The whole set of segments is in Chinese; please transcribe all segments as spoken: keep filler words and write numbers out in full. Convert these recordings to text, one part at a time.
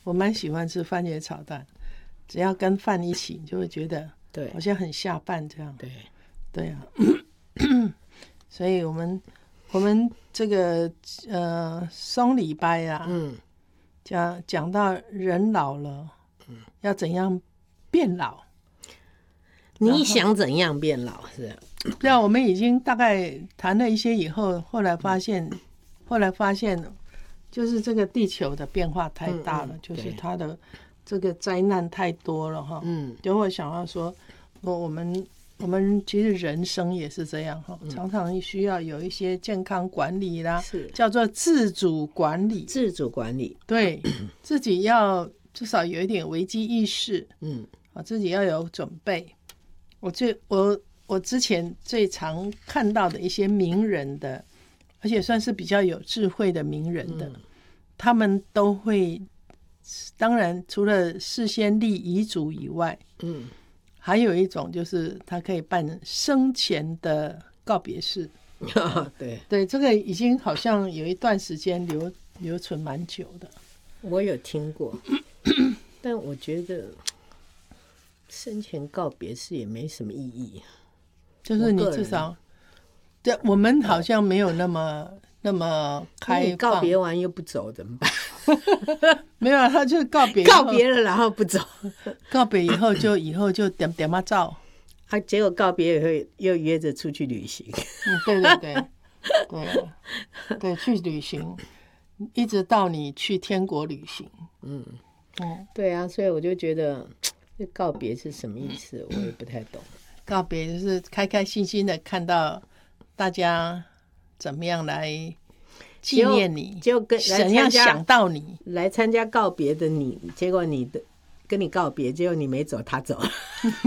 我蛮喜欢吃番茄炒蛋，只要跟饭一起，你就会觉得对， 好像很下饭这样。 对对啊，所以我们我们这个呃松礼拜啊， 嗯， 讲讲到人老了，嗯，要怎样变老？ 你想怎样变老是？ 对啊，我们已经大概谈了一些以后，后来发现，后来发现，就是这个地球的变化太大了， 嗯嗯就是它的这个灾难太多了哈。 嗯， 就会想到说，我我们我们其实人生也是这样哈，常常需要有一些健康管理啦， 是叫做自主管理， 自主管理， 对自己要至少有一点危机意识， 嗯， 啊，自己要有准备。我最我我之前最常看到的一些名人的，而且算是比较有智慧的名人的，嗯、他们都会，当然除了事先立遗嘱以外，嗯，还有一种就是他可以办生前的告别式。 对对，这个已经好像有一段时间留留存蛮久的。 我有听过，但我觉得生前告别式也没什么意义。 就是你至少，对，我们好像没有那么那么开放。 告别完又不走怎么办？ 没有，他就告别告别了，然后不走。 告别以后就以后就点点嘛照。 啊，结果告别以后又约着出去旅行。 嗯，对对对，对对，去旅行，一直到你去天国旅行。嗯嗯，对啊，所以我就觉得这告别是什么意思，我也不太懂。 告别就是开开心心的看到大家怎么样来纪念你， 就跟怎样想到你来参加告别的你，结果你的跟你告别，结果你没走，他走了。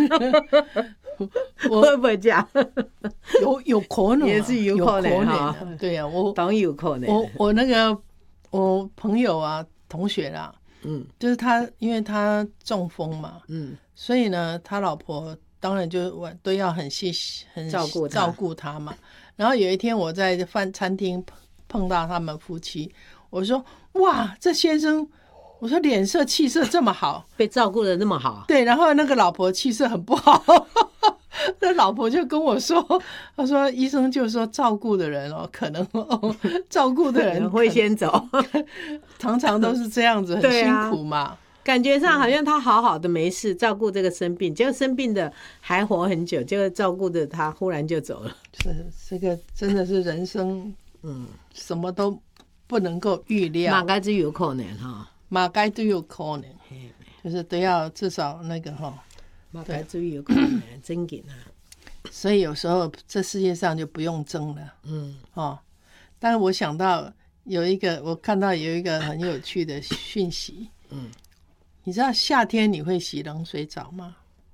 我会不会这样？ 有有可能、啊， 也是有可能哈。 对呀、啊，我当然有可能。 我我那个我朋友啊，同学啦，嗯，就是他，因为他中风嘛，嗯，所以呢，他老婆当然就都要很细很照顾照顾他嘛。然后有一天我在饭餐厅碰到他们夫妻，我说：“哇，这先生。”我说脸色气色这么好， 被照顾的那么好， 对，然后那个老婆气色很不好，那老婆就跟我说，他说医生就说照顾的人哦，可能哦，照顾的人会先走， 常常都是这样子，很辛苦嘛、啊。 感觉上好像他好好的没事，照顾这个生病，结果生病的还活很久，结果照顾的他忽然就走了。 是这个真的是人生，嗯，什么都不能够预料， 马该是有可能哈。 马该都有可能，就是都要至少那个哈， 马该都有可能，真紧啊！ 所以有时候这世界上就不用争了，嗯哦。但是我想到有一个，我看到有一个很有趣的讯息，嗯，你知道夏天你会洗冷水澡吗？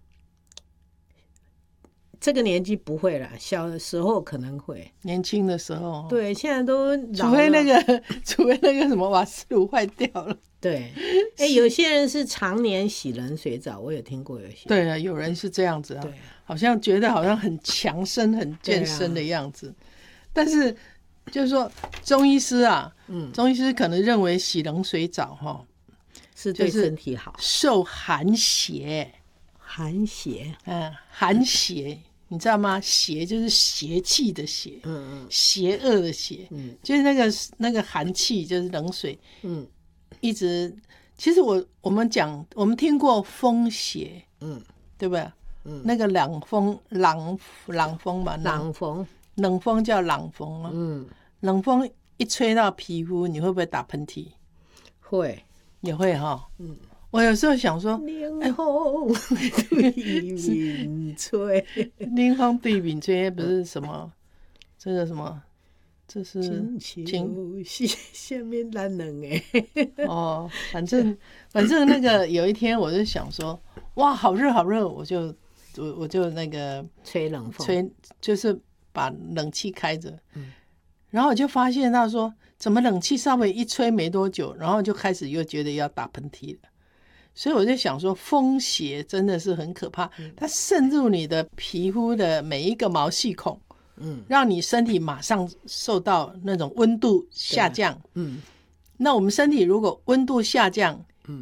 这个年纪不会啦，小的时候可能会， 年轻的时候， 对，现在都除非那个，除非那个什么瓦斯炉坏掉了。 对，哎、欸，有些人是常年洗冷水澡，我有听过有些。 对啊，有人是这样子啊，好像觉得好像很强身、很健身的样子。啊、但是就是说，中医师啊，嗯，中医师可能认为洗冷水澡哈是对身体好， 受寒邪， 寒邪， 嗯，寒邪。你知道吗？邪就是邪气的邪，嗯嗯，邪恶的邪，嗯，就是那个那个寒气，就是冷水，嗯，一直。其实我我们讲，我们听过风邪，嗯，对不对？嗯，那个冷风，冷冷风嘛， 冷风， 冷风叫冷风嘛，嗯，冷风一吹到皮肤，你会不会打喷嚏？ 会， 也会哈，嗯。我有时候想说， 冷风对面吹， 冷风对面吹不是什么，这个什么，这是情下面难冷哎。 哦，反正反正那个有一天我就想说，哇，好热好热，我就我我就那个吹冷风， 吹就是把冷气开着，嗯，然后我就发现到说，怎么冷气稍微一吹没多久，然后就开始又觉得要打喷嚏了。所以我就想说，风邪真的是很可怕，它渗入你的皮肤的每一个毛细孔，嗯，让你身体马上受到那种温度下降，嗯，那我们身体如果温度下降，